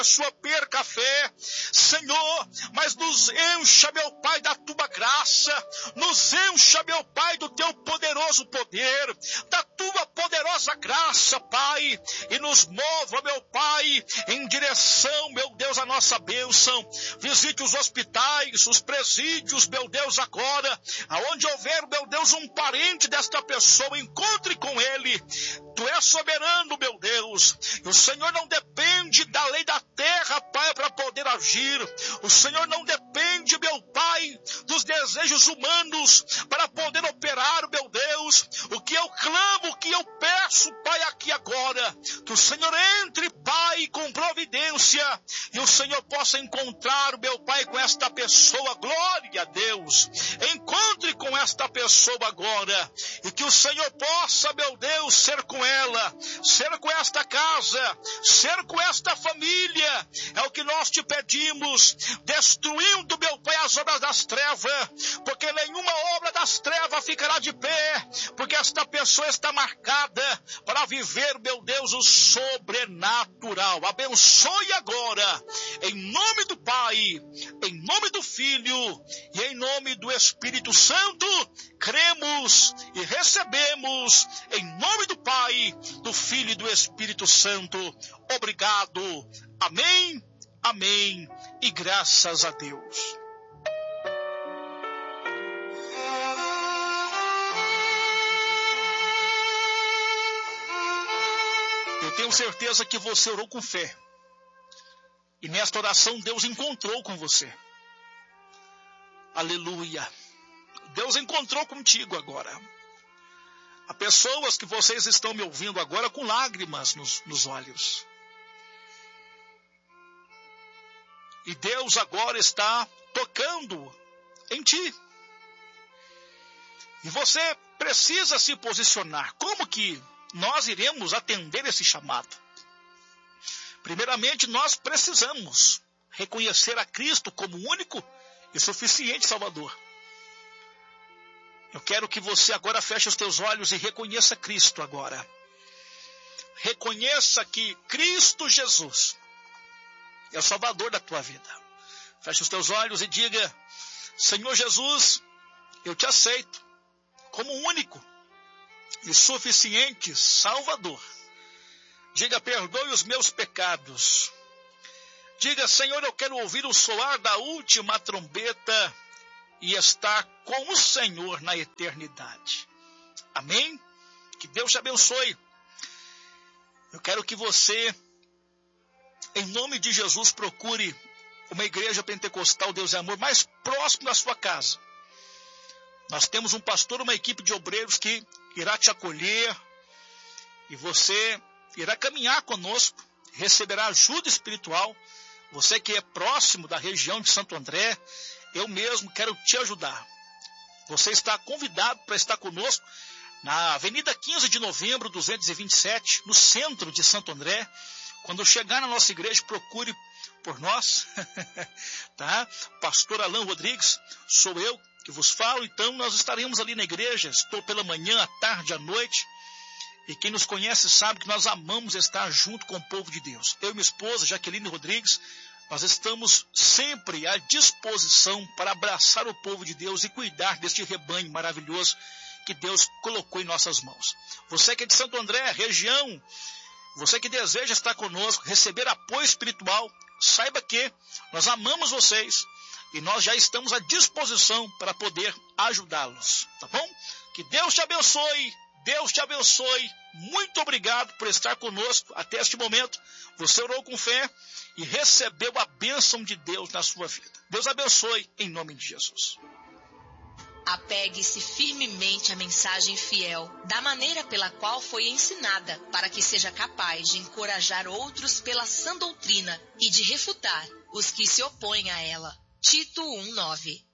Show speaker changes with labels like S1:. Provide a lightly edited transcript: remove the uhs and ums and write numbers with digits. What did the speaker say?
S1: pessoa perca a fé, Senhor, mas nos encha, meu Pai, da tua graça, nos encha, meu Pai, do teu poderoso poder, da tua poderosa graça, Pai, e nos mova, meu Pai, em direção, meu Deus, à nossa bênção. Visite os hospitais, os presídios, meu Deus, agora, aonde houver, meu Deus, um parente desta pessoa, encontre com ele. Tu és soberano, meu Deus, e o Senhor não depende da lei da terra, Pai, para poder agir. O Senhor não depende, meu Pai, dos desejos humanos para poder operar, meu Deus. O que eu clamo, o que eu peço, Pai, aqui agora, que o Senhor entre, Pai, com providência, e o Senhor possa encontrar, meu Pai, com esta pessoa. Glória a Deus. Encontre com esta pessoa agora, e que o Senhor possa, meu Deus, ser com ela, ser com esta casa, ser com esta família. É o que nós te pedimos, destruindo, meu Pai, as obras das trevas, porque nenhuma obra das trevas ficará de pé, porque esta pessoa está marcada para viver, meu Deus, o sobrenatural. Abençoe agora, em nome do Pai, em nome do Filho e em nome do Espírito Santo. Cremos e recebemos em nome do Pai, do Filho e do Espírito Santo. Obrigado. Amém, amém e graças a Deus. Eu tenho certeza que você orou com fé. E nesta oração Deus encontrou com você. Aleluia. Deus encontrou contigo agora. Há pessoas que vocês estão me ouvindo agora com lágrimas nos olhos. E Deus agora está tocando em ti. E você precisa se posicionar. Como que nós iremos atender esse chamado? Primeiramente, nós precisamos reconhecer a Cristo como único e suficiente Salvador. Eu quero que você agora feche os teus olhos e reconheça Cristo agora. Reconheça que Cristo Jesus é o Salvador da tua vida. Feche os teus olhos e diga: Senhor Jesus, eu te aceito como único e suficiente Salvador. Diga: perdoe os meus pecados. Diga: Senhor, eu quero ouvir o soar da última trombeta e estar com o Senhor na eternidade. Amém? Que Deus te abençoe. Eu quero que você, em nome de Jesus, procure uma igreja pentecostal Deus é Amor mais próximo da sua casa. Nós temos um pastor, uma equipe de obreiros que irá te acolher e você irá caminhar conosco, receberá ajuda espiritual. Você que é próximo da região de Santo André, eu mesmo quero te ajudar. Você está convidado para estar conosco na Avenida 15 de Novembro, 227, no centro de Santo André. Quando chegar na nossa igreja, procure por nós, tá? Pastor Alain Rodrigues, sou eu que vos falo. Então nós estaremos ali na igreja, estou pela manhã, à tarde, à noite. E quem nos conhece sabe que nós amamos estar junto com o povo de Deus. Eu e minha esposa, Jaqueline Rodrigues, nós estamos sempre à disposição para abraçar o povo de Deus e cuidar deste rebanho maravilhoso que Deus colocou em nossas mãos. Você que é de Santo André, região, você que deseja estar conosco, receber apoio espiritual, saiba que nós amamos vocês e nós já estamos à disposição para poder ajudá-los, tá bom? Que Deus te abençoe. Deus te abençoe. Muito obrigado por estar conosco até este momento. Você orou com fé e recebeu a bênção de Deus na sua vida. Deus abençoe em nome de Jesus.
S2: Apegue-se firmemente à mensagem fiel, da maneira pela qual foi ensinada, para que seja capaz de encorajar outros pela sã doutrina e de refutar os que se opõem a ela. Tito 1:9.